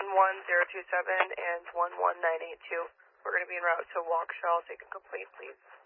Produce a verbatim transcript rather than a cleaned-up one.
one one zero two seven and one one nine eight two. We're going to be en route to Waukesha. Take a complete, please.